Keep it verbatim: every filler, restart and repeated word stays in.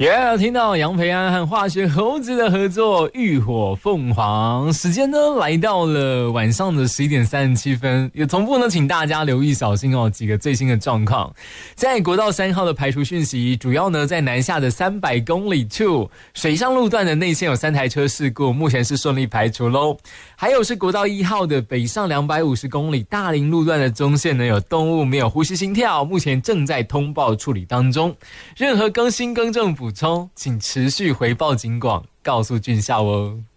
也、yeah, 听到杨培安和化学猴子的合作《浴火凤凰》，时间呢来到了晚上的十一点三十七分，也同步呢，请大家留意小心哦，几个最新的状况。在国道三号的排除讯息，主要呢在南下的三百公里处，水上路段的内线有三台车事故，目前是顺利排除喽。还有是国道一号的北上两百五十公里大林路段的中线呢有动物没有呼吸心跳，目前正在通报处理当中。任何更新更正补充，请持续回报警广，告诉俊孝哦。